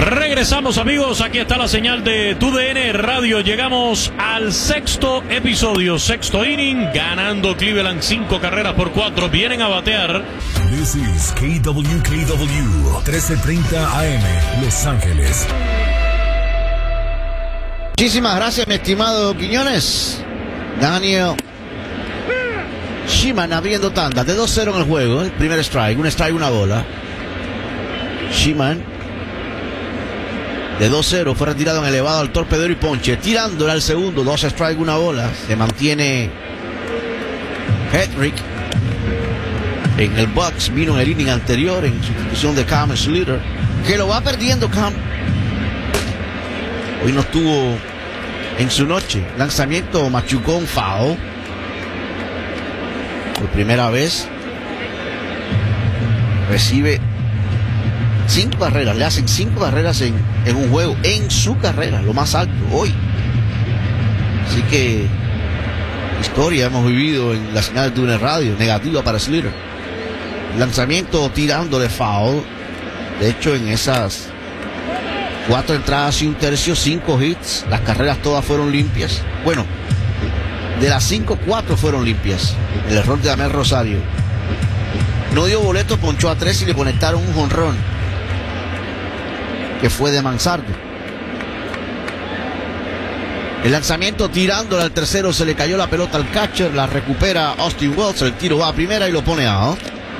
Regresamos, amigos, aquí está la señal de TUDN Radio. Llegamos al sexto episodio, sexto inning, ganando Cleveland 5 carreras por 4. Vienen a batear. This is KWKW 1330 AM, Los Ángeles. Muchísimas gracias, mi estimado Quiñones. Daniel Sheeman abriendo tanda de 2-0 en el juego. El primer strike, una bola. Sheeman de 2-0 fue retirado en elevado al torpedero y ponche, tirándole al segundo, 2 strikes, una bola. Se mantiene Hedrick en el box. Vino en el inning anterior en sustitución de Cam Slater, que lo va perdiendo Cam. Hoy no estuvo en su noche. Lanzamiento machucón, foul. Por primera vez recibe 5 carreras. Le hacen 5 carreras en un juego, en su carrera, lo más alto hoy. Así que historia hemos vivido en la señal de TUDN Radio, negativa para Slater. Lanzamiento tirándole foul. De hecho, en esas 4 entradas y un tercio, 5 hits. Las carreras todas fueron limpias. Bueno, de las 5, 4 fueron limpias. El error de Amel Rosario. No dio boleto, ponchó a 3 y le conectaron un jonrón, que fue de Manzardo. El lanzamiento tirándole al tercero, se le cayó la pelota al catcher, la recupera Austin Wells, el tiro va a primera y lo pone out.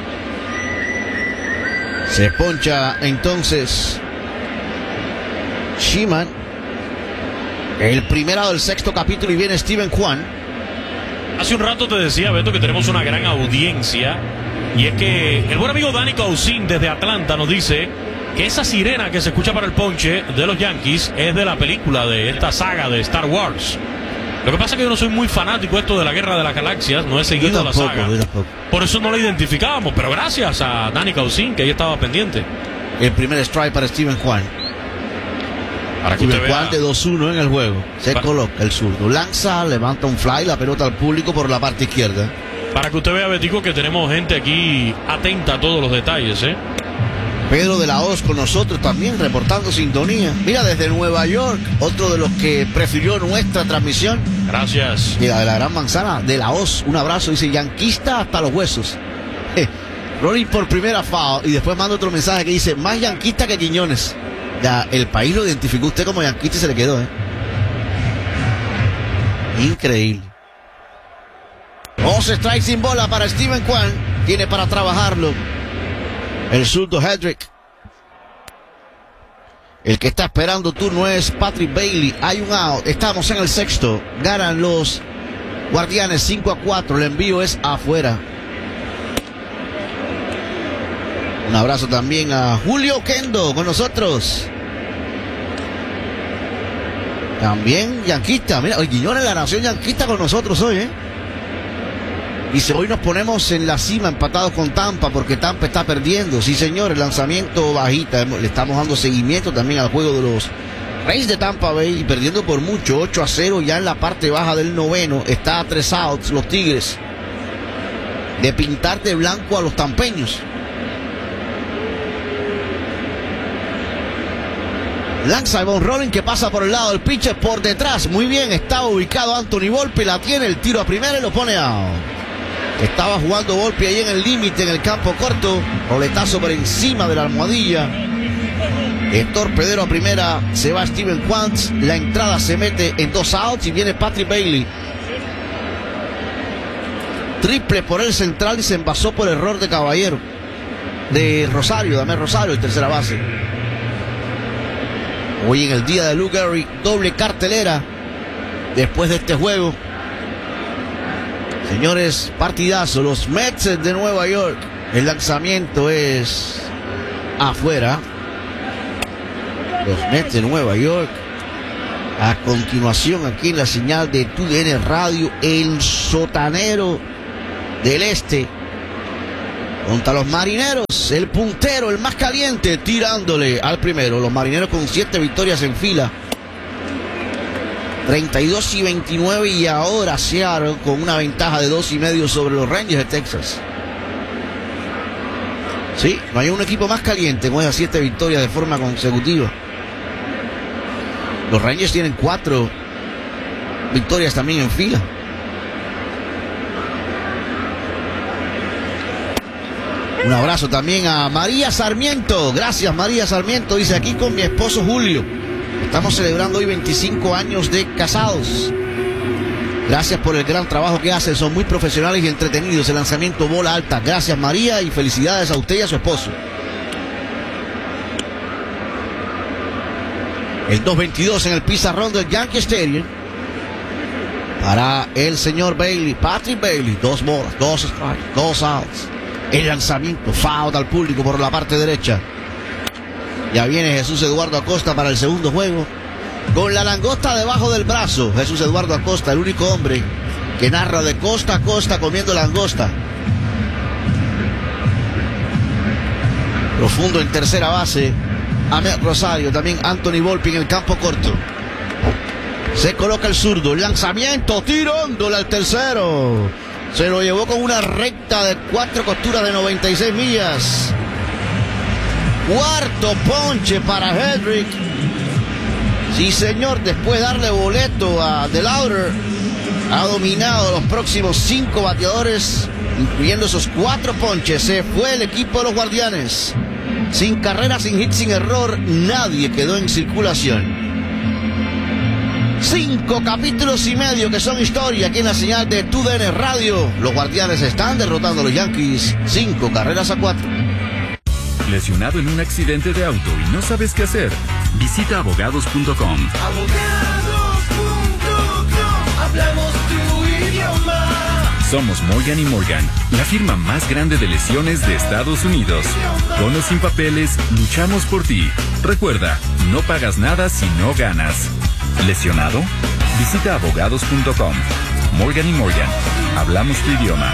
Se poncha entonces Sheeman. El primero del sexto capítulo y viene Steven Kwan. Hace un rato te decía, Beto, que tenemos una gran audiencia, y es que el buen amigo Danny Cousin desde Atlanta nos dice que esa sirena que se escucha para el ponche de los Yankees es de la película, de esta saga de Star Wars. Lo que pasa es que yo no soy muy fanático esto de la Guerra de las Galaxias, no he seguido la saga, por eso no la identificábamos, pero gracias a Danny Cousin, que ahí estaba pendiente. El primer strike para Steven Kwan. Para que usted vea, Kwan de 2-1 en el juego. Se coloca el zurdo, lanza, levanta un fly, la pelota al público por la parte izquierda. Para que usted vea, Betico, que tenemos gente aquí atenta a todos los detalles, ¿eh? Pedro de la Hoz con nosotros también, reportando sintonía. Mira, desde Nueva York, otro de los que prefirió nuestra transmisión. Gracias. Llega de la Gran Manzana, de la Hoz, un abrazo, dice, yanquista hasta los huesos. Rolling por primera foul, y después manda otro mensaje que dice, más yanquista que Quiñones. Ya, el país lo identificó usted como yanquista y se le quedó, Increíble. 11 strikes sin bola para Steven Kwan. Tiene para trabajarlo el zurdo Hedrick. El que está esperando turno es Patrick Bailey. Hay un out. Estamos en el sexto. Ganan los Guardianes 5-4. El envío es afuera. Un abrazo también a Julio Kendo con nosotros. También yanquista. Mira, hoy Quiñones, la nación yanquista con nosotros hoy, Dice, hoy nos ponemos en la cima empatados con Tampa porque Tampa está perdiendo. Sí, señor, el lanzamiento bajita. Le estamos dando seguimiento también al juego de los Rays de Tampa Bay y perdiendo por mucho, 8-0 ya en la parte baja del noveno. Está a 3 outs los Tigres de pintar de blanco a los tampeños. Lanza Von Rolling que pasa por el lado del pitcher por detrás. Muy bien, estaba ubicado Anthony Volpe, la tiene, el tiro a primera y lo pone out. Estaba jugando Volpe ahí en el límite, en el campo corto. Roletazo por encima de la almohadilla. El torpedero a primera, se va Steven Kwan. La entrada se mete en 2 outs y viene Patrick Bailey. Triple por el central y se envasó por error de Caballero. De Rosario, Damé Rosario, el tercera base. Hoy en el día de Lou Gehrig, doble cartelera después de este juego. Señores, partidazo. Los Mets de Nueva York. El lanzamiento es afuera. Los Mets de Nueva York. A continuación, aquí en la señal de TUDN Radio, el sotanero del este contra los Marineros, el puntero, el más caliente, tirándole al primero. Los Marineros con 7 victorias en fila, 32-29, y ahora Seattle con una ventaja de 2.5 sobre los Rangers de Texas. Sí, no hay un equipo más caliente con esas 7 victorias de forma consecutiva. Los Rangers tienen 4 victorias también en fila. Un abrazo también a María Sarmiento. Gracias, María Sarmiento. Dice, aquí con mi esposo Julio. Estamos celebrando hoy 25 años de casados. Gracias por el gran trabajo que hacen. Son muy profesionales y entretenidos. El lanzamiento bola alta. Gracias, María, y felicidades a usted y a su esposo. El 2-22 en el pizarrón del Yankee Stadium. Para el señor Bailey. Patrick Bailey. 2 bolas, 2 strikes, 2 outs. El lanzamiento, foul al público por la parte derecha. Ya viene Jesús Eduardo Acosta para el segundo juego. Con la langosta debajo del brazo. Jesús Eduardo Acosta, el único hombre que narra de costa a costa comiendo langosta. Profundo en tercera base. Ahmed Rosario, también Anthony Volpi en el campo corto. Se coloca el zurdo, el lanzamiento, tirándole al tercero. Se lo llevó con una recta de 4 costuras de 96 millas. Cuarto ponche para Hedrick. Sí, señor, después de darle boleto a DeLauder, ha dominado los próximos 5 bateadores, incluyendo esos 4 ponches. Se fue el equipo de los Guardianes. Sin carrera, sin hit, sin error, nadie quedó en circulación. 5 capítulos y medio que son historia aquí en la señal de TUDN Radio. Los Guardianes están derrotando a los Yankees 5 carreras a 4. ¿Lesionado en un accidente de auto y no sabes qué hacer? Visita abogados.com. Abogados.com, hablamos tu idioma. Somos Morgan & Morgan, la firma más grande de lesiones de Estados Unidos. Con o sin papeles, luchamos por ti. Recuerda, no pagas nada si no ganas. ¿Lesionado? Visita abogados.com. Morgan & Morgan, hablamos tu idioma.